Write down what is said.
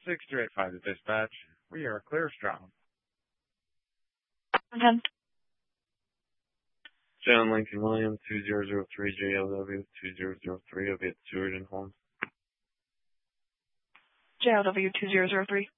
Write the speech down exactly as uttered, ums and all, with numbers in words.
six two eight five to dispatch. We are clear strong. ten. John Lincoln Williams, two zero zero three J L W, two zero zero three, I'll be at Seward and Holmes. J L W two zero zero three.